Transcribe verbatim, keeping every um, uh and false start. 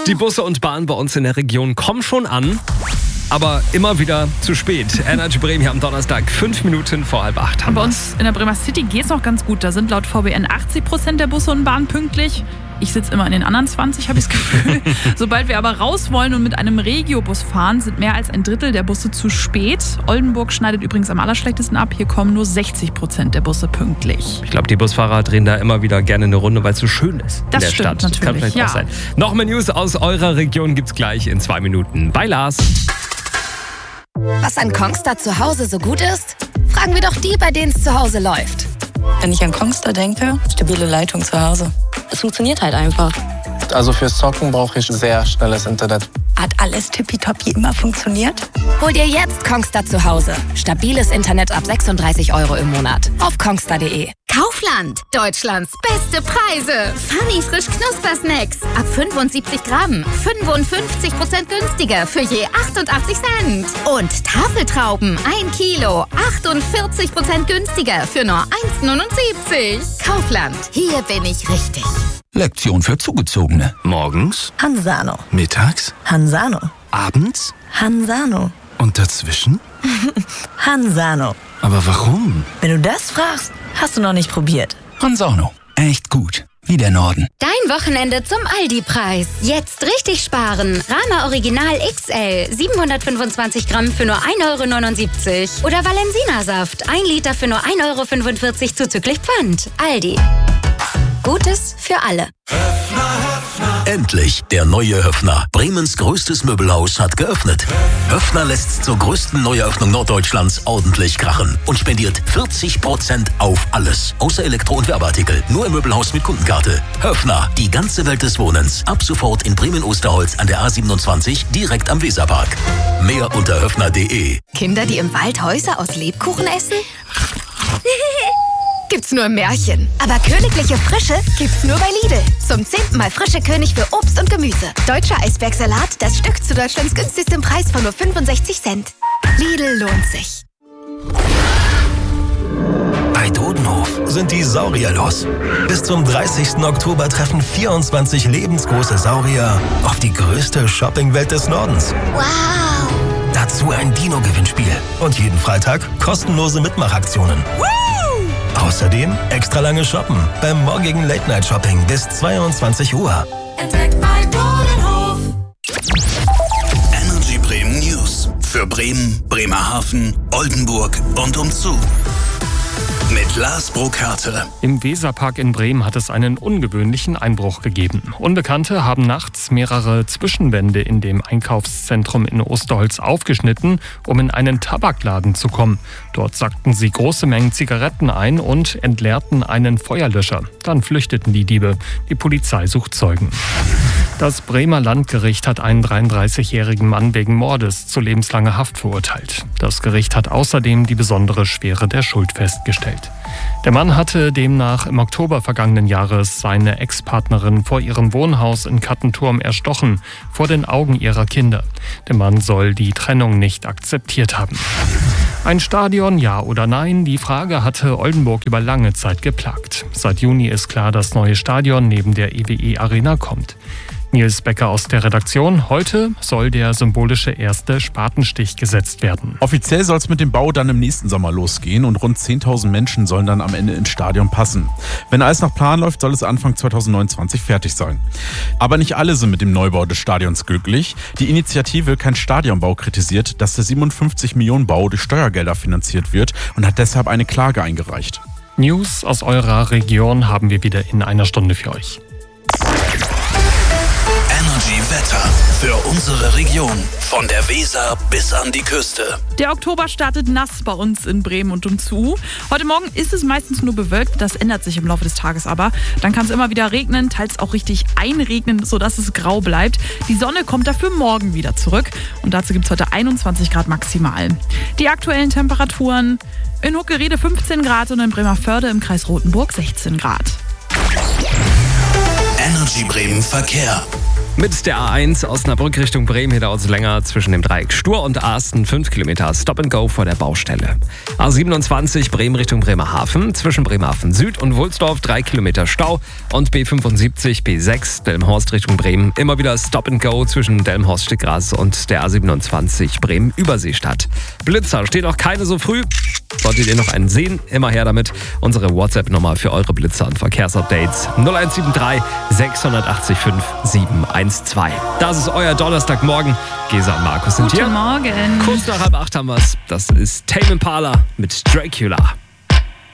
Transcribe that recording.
Die Busse und Bahnen bei uns in der Region kommen schon an, aber immer wieder zu spät. Energy Bremen hier am Donnerstag, fünf Minuten vor halb acht. Haben bei uns in der Bremer City geht es noch ganz gut. Da sind laut V B N achtzig Prozent der Busse und Bahnen pünktlich. Ich sitze immer in den anderen zwanzig, habe ich das Gefühl. Sobald wir aber raus wollen und mit einem Regiobus fahren, sind mehr als ein Drittel der Busse zu spät. Oldenburg schneidet übrigens am allerschlechtesten ab. Hier kommen nur sechzig Prozent der Busse pünktlich. Ich glaube, die Busfahrer drehen da immer wieder gerne eine Runde, weil es so schön ist das in der stimmt, Stadt. Natürlich. Das kann vielleicht ja. auch sein. Noch mehr News aus eurer Region gibt's gleich in zwei Minuten bei Lars. Was an Kongstar zu Hause so gut ist? Fragen wir doch die, bei denen es zu Hause läuft. Wenn ich an Kongstar denke, stabile Leitung zu Hause. Es funktioniert halt einfach. Also fürs Zocken brauche ich sehr schnelles Internet. Hat alles tippitoppi immer funktioniert? Hol dir jetzt Kongstar zu Hause. Stabiles Internet ab sechsunddreißig Euro im Monat. Auf kongstar punkt de. Kaufland, Deutschlands beste Preise. Funny frisch Knusper-Snacks ab fünfundsiebzig Gramm, fünfundfünfzig Prozent günstiger für je achtundachtzig Cent. Und Tafeltrauben, ein Kilo, achtundvierzig Prozent günstiger für nur eins neunundsiebzig. Kaufland, hier bin ich richtig. Lektion für Zugezogene. Morgens Hansano. Mittags Hansano. Abends Hansano. Und dazwischen? Hansano. Aber warum? Wenn du das fragst, hast du noch nicht probiert. Hansano. Echt gut. Wie der Norden. Dein Wochenende zum Aldi-Preis. Jetzt richtig sparen. Rana Original X L, siebenhundertfünfundzwanzig Gramm für nur ein Euro neunundsiebzig. Oder Valensina-Saft, ein Liter für nur ein Euro fünfundvierzig zuzüglich Pfand. Aldi. Gutes für alle. Endlich der neue Höffner. Bremens größtes Möbelhaus hat geöffnet. Höffner lässt zur größten Neueröffnung Norddeutschlands ordentlich krachen und spendiert vierzig Prozent auf alles. Außer Elektro- und Werbeartikel. Nur im Möbelhaus mit Kundenkarte. Höffner, die ganze Welt des Wohnens. Ab sofort in Bremen-Osterholz an der A siebenundzwanzig, direkt am Weserpark. Mehr unter höffner punkt de. Kinder, die im Wald Häuser aus Lebkuchen essen? Gibt's nur im Märchen. Aber königliche Frische gibt's nur bei Lidl. Zum zehnten Mal frische König für Obst und Gemüse. Deutscher Eisbergsalat, das Stück zu Deutschlands günstigstem Preis von nur fünfundsechzig Cent. Lidl lohnt sich. Bei Dodenhof sind die Saurier los. Bis zum dreißigsten Oktober treffen vierundzwanzig lebensgroße Saurier auf die größte Shoppingwelt des Nordens. Wow! Dazu ein Dino-Gewinnspiel und jeden Freitag kostenlose Mitmachaktionen. Außerdem extra lange Shoppen beim morgigen Late-Night-Shopping bis zweiundzwanzig Uhr. Entdeckt bei Dodenhof. Energy Bremen News. Für Bremen, Bremerhaven, Oldenburg und umzu. Mit Lars Burkhardt. Im Weserpark in Bremen hat es einen ungewöhnlichen Einbruch gegeben. Unbekannte haben nachts mehrere Zwischenwände in dem Einkaufszentrum in Osterholz aufgeschnitten, um in einen Tabakladen zu kommen. Dort sackten sie große Mengen Zigaretten ein und entleerten einen Feuerlöscher. Dann flüchteten die Diebe. Die Polizei sucht Zeugen. Das Bremer Landgericht hat einen dreiunddreißigjährigen Mann wegen Mordes zu lebenslanger Haft verurteilt. Das Gericht hat außerdem die besondere Schwere der Schuld festgestellt. Der Mann hatte demnach im Oktober vergangenen Jahres seine Ex-Partnerin vor ihrem Wohnhaus in Kattenturm erstochen, vor den Augen ihrer Kinder. Der Mann soll die Trennung nicht akzeptiert haben. Ein Stadion, ja oder nein? Die Frage hatte Oldenburg über lange Zeit geplagt. Seit Juni ist klar, dass das neue Stadion neben der E W E Arena kommt. Nils Becker aus der Redaktion. Heute soll der symbolische erste Spatenstich gesetzt werden. Offiziell soll es mit dem Bau dann im nächsten Sommer losgehen und rund zehntausend Menschen sollen dann am Ende ins Stadion passen. Wenn alles nach Plan läuft, soll es Anfang zweitausendneunundzwanzig fertig sein. Aber nicht alle sind mit dem Neubau des Stadions glücklich. Die Initiative Kein Stadionbau kritisiert, dass der siebenundfünfzig Millionen Bau durch Steuergelder finanziert wird und hat deshalb eine Klage eingereicht. News aus eurer Region haben wir wieder in einer Stunde für euch. Wetter für unsere Region. Von der Weser bis an die Küste. Der Oktober startet nass bei uns in Bremen und umzu. Heute Morgen ist es meistens nur bewölkt. Das ändert sich im Laufe des Tages aber. Dann kann es immer wieder regnen, teils auch richtig einregnen, sodass es grau bleibt. Die Sonne kommt dafür morgen wieder zurück. Und dazu gibt es heute einundzwanzig Grad maximal. Die aktuellen Temperaturen: in Huckerede fünfzehn Grad und in Bremerförde im Kreis Rothenburg sechzehn Grad. Energy Bremen Verkehr. Mit der A eins Osnabrück Richtung Bremen, hier dauert es länger zwischen dem Dreieck Stur und Arsten, fünf Kilometer Stop and Go vor der Baustelle. A siebenundzwanzig Bremen Richtung Bremerhaven, zwischen Bremerhaven Süd und Wulsdorf, drei Kilometer Stau. Und B fünfundsiebzig, B sechs Delmenhorst Richtung Bremen, immer wieder Stop and Go zwischen Delmenhorst-Stickgras und der A siebenundzwanzig Bremen Überseestadt. Blitzer steht auch keine so früh. Solltet ihr noch einen sehen, immer her damit. Unsere WhatsApp-Nummer für eure Blitzer und Verkehrsupdates null eins sieben drei sechs acht fünf sieben eins zwei. Das ist euer Donnerstagmorgen. Gesa und Markus sind Guten hier. Morgen. Kurz nach halb acht haben wir's. Das ist Tame Impala mit Dracula.